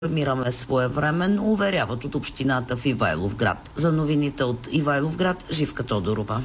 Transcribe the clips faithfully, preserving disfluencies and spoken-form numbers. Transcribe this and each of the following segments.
Информираме своевременно, уверяват от общината в Ивайловград. За новините от Ивайловград, Живка Тодорова.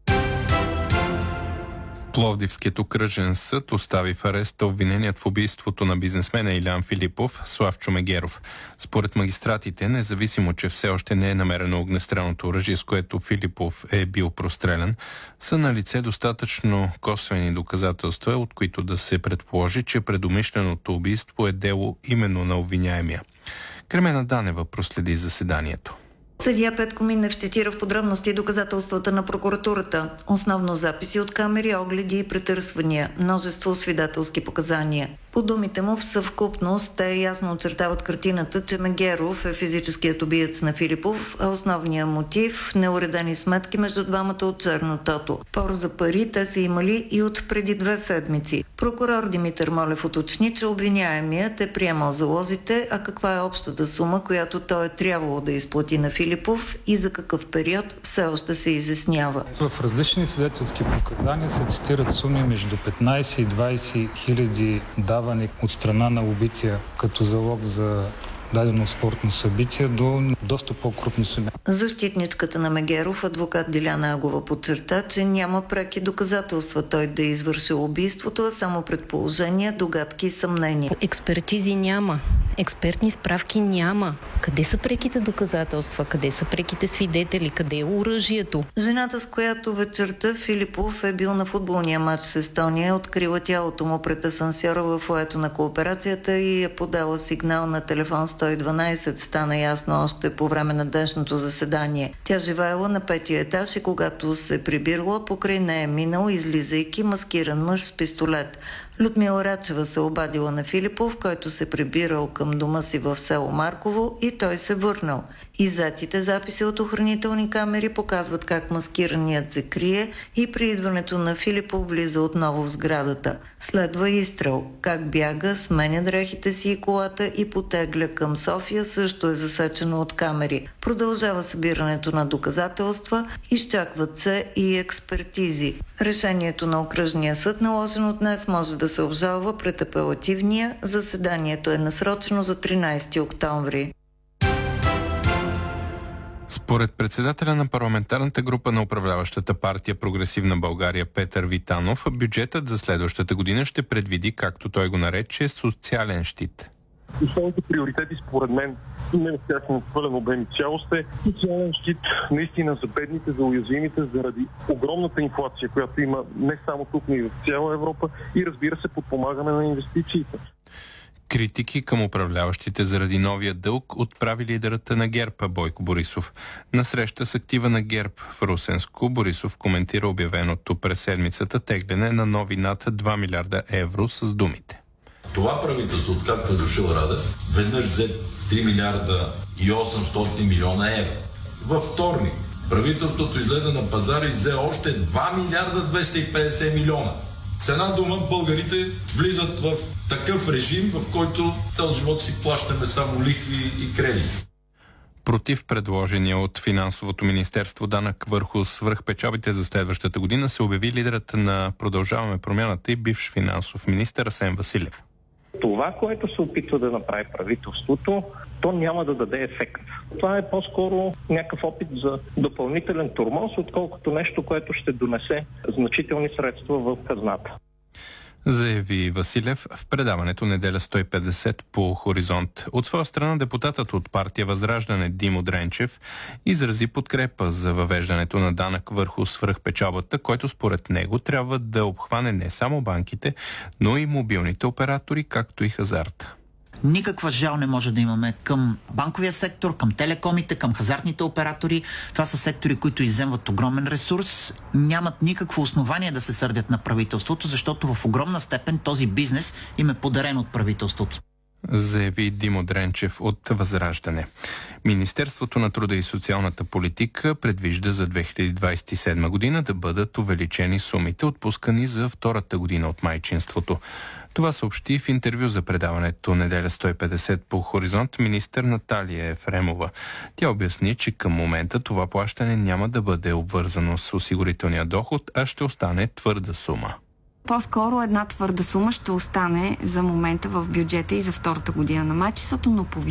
Пловдивският окръжен съд остави в ареста обвиненият в убийството на бизнесмена Илян Филипов, Славчо Мегеров. Според магистратите, независимо, че все още не е намерено огнестрелното оръжие, с което Филипов е бил прострелян, са на лице достатъчно косвени доказателства, от които да се предположи, че предумишленото убийство е дело именно на обвиняемия. Кремена Данева проследи заседанието. Съдия Петко Минев цитира в подробности доказателствата на прокуратурата. Основно записи от камери, огледи и претърсвания, множество свидетелски показания. По думите му в съвкупност те ясно очертават картината, че Мегеров е физическият убиец на Филипов, а основният мотив – неуредени сметки между двамата от чернотото. Пор за пари те са имали и от преди две седмици. Прокурор Димитър Молев уточни, че обвиняемият е приемал залозите, а каква е общата сума, която той е трябвало да изплати на Филипов и за какъв период все още се изяснява. В различни свидетелски показания се цитират суми между петнайсет и двайсет хиляди давани от страна на убития като залог за дадено спортно събитие до доста по-крупни суми. Защитничката на Мегеров, адвокат Диляна Агова, подчерта, че няма преки доказателства той да е извършил убийството, а само предположения, догадки и съмнения. Експертизи няма, експертни справки няма. Къде са преките доказателства? Къде са преките свидетели? Къде е оръжието? Жената, с която вечерта Филипов е бил на футболния матч с Естония, е открила тялото му пред асансьора в фоайето на кооперацията и е подала сигнал на телефон сто и дванайсет. Стана ясно още по време на днешното заседание. Тя живеела на петия етаж и когато се прибирала, покрай нея е минал, излизайки маскиран мъж с пистолет. Людмила Рачева се обадила на Филипов, който се прибирал към дома си в село Марково и той се върнал. Иззетите записи от охранителни камери показват как маскираният се крие и при идването на Филипов влиза отново в сградата. Следва изстрел. Как бяга, сменя дрехите си и колата и потегля към София също е засечено от камери. Продължава събирането на доказателства, изчакват се и експертизи. Решението на окръжния съд, наложено днес, може да се обжалва пред апелативния. Заседанието е насрочено за тринайсети октомври. Според председателя на парламентарната група на управляващата партия Прогресивна България Петър Витанов, бюджетът за следващата година ще предвиди, както той го нарече, социален щит. Основните приоритети според мен, не в тяхно пълен обем и цялост, е социален щит наистина за бедните, за уязвимите, заради огромната инфлация, която има не само тук, но и в цяла Европа, и разбира се подпомагане на инвестициите. Критики към управляващите заради новия дълг отправи лидерът на ГЕРБ Бойко Борисов. На среща с актива на ГЕРБ в Русенско, Борисов коментира обявеното през седмицата тегляне на нови над два милиарда евро с думите. Това правителство, откакто е дошъл Радев, веднъж взе три милиарда и осемстотин милиона евро. Във вторник правителството излезе на пазара и взе още два милиарда двеста и петдесет милиона. С една дума българите влизат в такъв режим, в който цял живот си плащаме само лихви и кредити. Против предложения от Финансовото министерство данък върху свръхпечалбите за следващата година се обяви лидерът на Продължаваме промяната и бивш финансов министър Асен Василев. Това, което се опитва да направи правителството, то няма да даде ефект. Това е по-скоро някакъв опит за допълнителен тормоз, отколкото нещо, което ще донесе значителни средства в хазната. Заяви Василев в предаването Неделя сто и петдесет по Хоризонт. От своя страна депутатът от партия Възраждане Димо Дренчев изрази подкрепа за въвеждането на данък върху свръхпечалбата, който според него трябва да обхване не само банките, но и мобилните оператори, както и хазарта. Никаква жал не може да имаме към банковия сектор, към телекомите, към хазартните оператори. Това са сектори, които изземват огромен ресурс. Нямат никакво основание да се сърдят на правителството, защото в огромна степен този бизнес им е подарен от правителството. Заяви Димо Дренчев от Възраждане. Министерството на труда и социалната политика предвижда за две хиляди двадесет и седма година да бъдат увеличени сумите, отпускани за втората година от майчинството. Това съобщи в интервю за предаването Неделя сто и петдесет по Хоризонт министър Наталия Ефремова. Тя обясни, че към момента това плащане няма да бъде обвързано с осигурителния доход, а ще остане твърда сума. По-скоро една твърда сума ще остане за момента в бюджета и за втората година на майчинството, но повишението